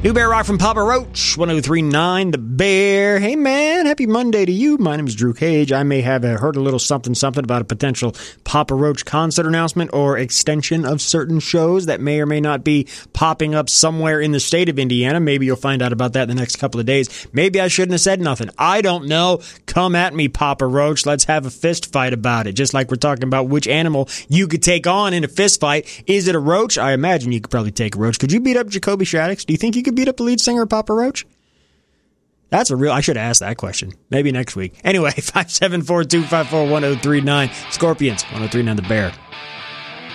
New Bear Rock from Papa Roach, 103.9 The Bear. Hey, man, happy Monday to you. My name is Drew Cage. I may have heard a little something about a potential Papa Roach concert announcement or extension of certain shows that may or may not be popping up somewhere in the state of Indiana. Maybe you'll find out about that in the next couple of days. Maybe I shouldn't have said nothing. I don't know. Come at me, Papa Roach. Let's have a fist fight about it. Just like we're talking about which animal you could take on in a fist fight. Is it a roach? I imagine you could probably take a roach. Could you beat up Jacoby Shaddix? Do you think you could beat up the lead singer of Papa Roach? That's a real... I should ask that question. Maybe next week. Anyway, 574-254-1039. Scorpions, 103.9 The Bear.